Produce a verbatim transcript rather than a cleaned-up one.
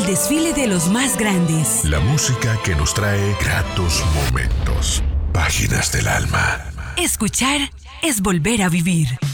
desfile de los más grandes. La música que nos trae gratos momentos. Páginas del alma. Escuchar es volver a vivir.